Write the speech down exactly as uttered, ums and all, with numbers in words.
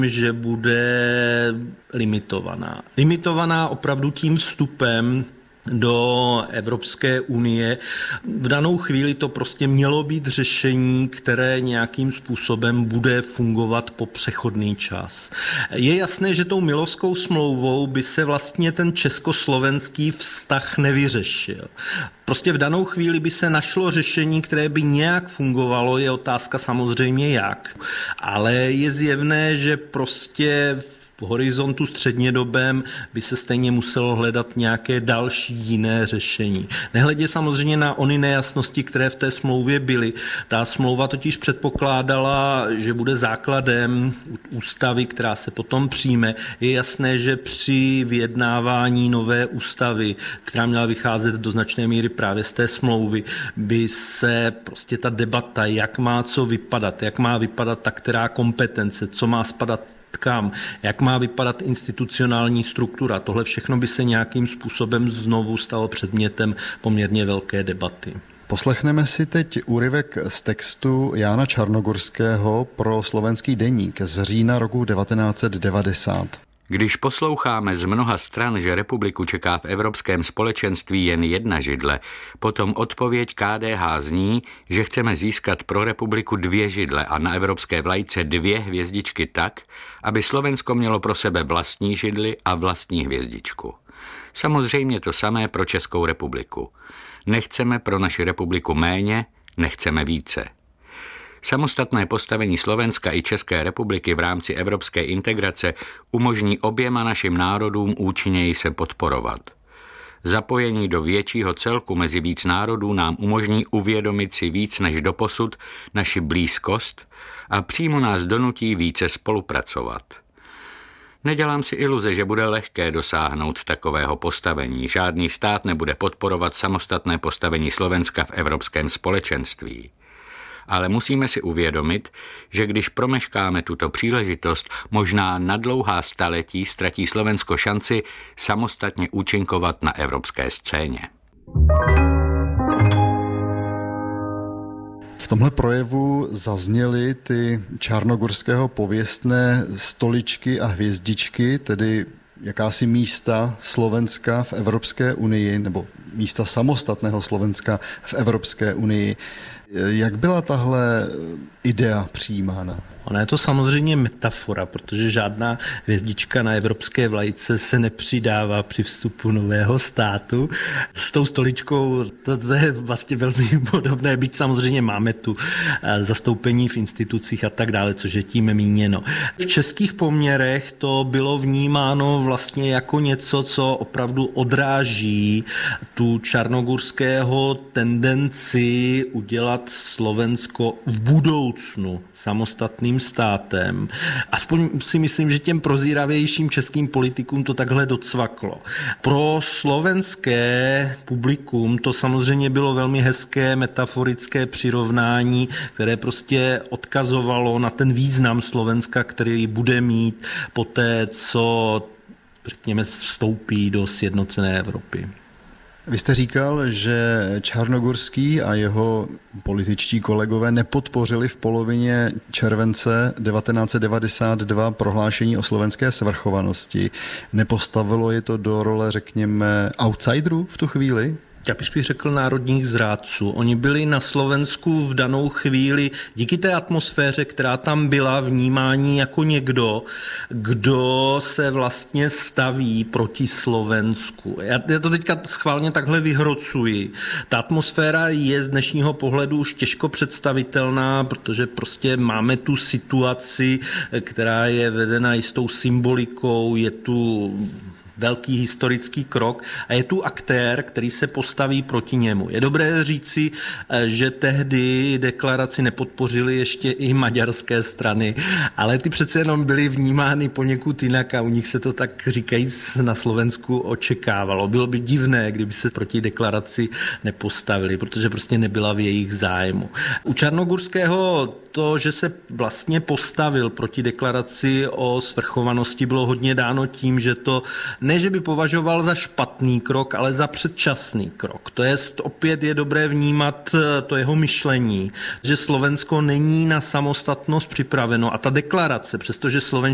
že bude limitovaná. Limitovaná opravdu tím vstupem do Evropské unie. V danou chvíli to prostě mělo být řešení, které nějakým způsobem bude fungovat po přechodný čas. Je jasné, že tou Milovskou smlouvou by se vlastně ten československý vztah nevyřešil. Prostě v danou chvíli by se našlo řešení, které by nějak fungovalo, je otázka samozřejmě jak. Ale je zjevné, že prostě v horizontu střednědobém by se stejně muselo hledat nějaké další jiné řešení. Nehledě samozřejmě na ony nejasnosti, které v té smlouvě byly. Ta smlouva totiž předpokládala, že bude základem ústavy, která se potom přijme. Je jasné, že při vyjednávání nové ústavy, která měla vycházet do značné míry právě z té smlouvy, by se prostě ta debata, jak má co vypadat, jak má vypadat ta která kompetence, co má spadat kam, jak má vypadat institucionální struktura. Tohle všechno by se nějakým způsobem znovu stalo předmětem poměrně velké debaty. Poslechneme si teď úryvek z textu Jána Čarnogorského pro Slovenský deník z října roku devatenáct set devadesát. Když posloucháme z mnoha stran, že republiku čeká v Evropském společenství jen jedna židle, potom odpověď K D H zní, že chceme získat pro republiku dvě židle a na evropské vlajce dvě hvězdičky tak, aby Slovensko mělo pro sebe vlastní židli a vlastní hvězdičku. Samozřejmě to samé pro Českou republiku. Nechceme pro naši republiku méně, nechceme více. Samostatné postavení Slovenska i České republiky v rámci evropské integrace umožní oběma našim národům účinněji se podporovat. Zapojení do většího celku mezi víc národů nám umožní uvědomit si víc než doposud naši blízkost a přímo nás donutí více spolupracovat. Nedělám si iluze, že bude lehké dosáhnout takového postavení. Žádný stát nebude podporovat samostatné postavení Slovenska v evropském společenství. Ale musíme si uvědomit, že když promeškáme tuto příležitost, možná na dlouhá staletí ztratí Slovensko šanci samostatně účinkovat na evropské scéně. V tomhle projevu zazněly ty Čarnogorského pověstné stoličky a hvězdičky, tedy jakási místa Slovenska v Evropské unii, nebo místa samostatného Slovenska v Evropské unii. Jak byla tahle idea přijímána? Ona je to samozřejmě metafora, protože žádná hvězdička na evropské vlajce se nepřidává při vstupu nového státu. S tou stoličkou to, to je vlastně velmi podobné, byť samozřejmě máme tu zastoupení v institucích a tak dále, což je tím míněno. V českých poměrech to bylo vnímáno vlastně jako něco, co opravdu odráží tu Čarnogorského tendenci udělat Slovensko v budoucnu samostatným státem. Aspoň si myslím, že těm prozíravějším českým politikům to takhle docvaklo. Pro slovenské publikum to samozřejmě bylo velmi hezké metaforické přirovnání, které prostě odkazovalo na ten význam Slovenska, který bude mít poté, co řekněme vstoupí do sjednocené Evropy. Vy jste říkal, že Čarnogorský a jeho političtí kolegové nepodpořili v polovině července devatenáct set devadesát dva prohlášení o slovenské svrchovanosti. Nepostavilo je to do role, řekněme, outsiderů v tu chvíli? Já bych řekl národních zrádců. Oni byli na Slovensku v danou chvíli díky té atmosféře, která tam byla, vnímání jako někdo, kdo se vlastně staví proti Slovensku. Já, já to teďka schválně takhle vyhrocuji. Ta atmosféra je z dnešního pohledu už těžko představitelná, protože prostě máme tu situaci, která je vedena jistou symbolikou, je tu velký historický krok a je tu aktér, který se postaví proti němu. Je dobré říci, že tehdy deklaraci nepodpořili ještě i maďarské strany, ale ty přece jenom byly vnímány poněkud jinak a u nich se to tak říkajíc na Slovensku očekávalo. Bylo by divné, kdyby se proti deklaraci nepostavili, protože prostě nebyla v jejich zájmu. U Čarnogorského to, že se vlastně postavil proti deklaraci o svrchovanosti, bylo hodně dáno tím, že to ne, že by považoval za špatný krok, ale za předčasný krok. To jest, opět je dobré vnímat to jeho myšlení, že Slovensko není na samostatnost připraveno a ta deklarace, přestože Slovensko